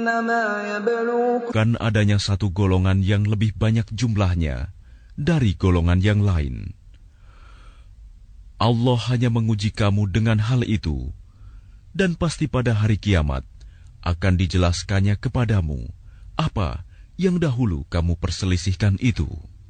Kan adanya satu golongan yang lebih banyak jumlahnya dari golongan yang lain. Allah hanya menguji kamu dengan hal itu, dan pasti pada hari kiamat akan dijelaskannya kepadamu apa yang dahulu kamu perselisihkan itu.